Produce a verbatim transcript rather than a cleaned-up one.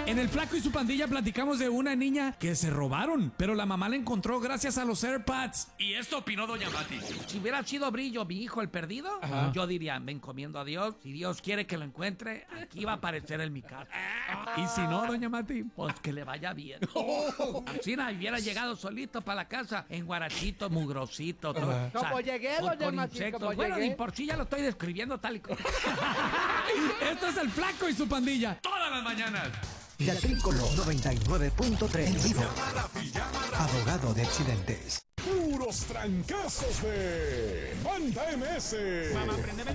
En el Flaco y su pandilla platicamos de una niña que se robaron, pero la mamá la encontró gracias a los AirPods. Y esto opinó Doña Mati. Si hubiera sido Brillo, mi hijo el perdido, Ajá. yo diría, me encomiendo a Dios. Si Dios quiere que lo encuentre, aquí va a aparecer en mi casa. Y si no, Doña Mati, pues que le vaya bien. Si no hubiera llegado solito para la casa, en guarachito, mugrosito. Todo, Ajá. ¿Cómo llegué, con, Doña con Mati? insectos. ¿Cómo Bueno, llegué? ni por sí ya lo estoy describiendo tal y como. esto es el Flaco y su pandilla. Todas las mañanas. La Trícolor noventa y nueve punto tres en vivo. Abogado de accidentes. Puros trancazos de Banda M S.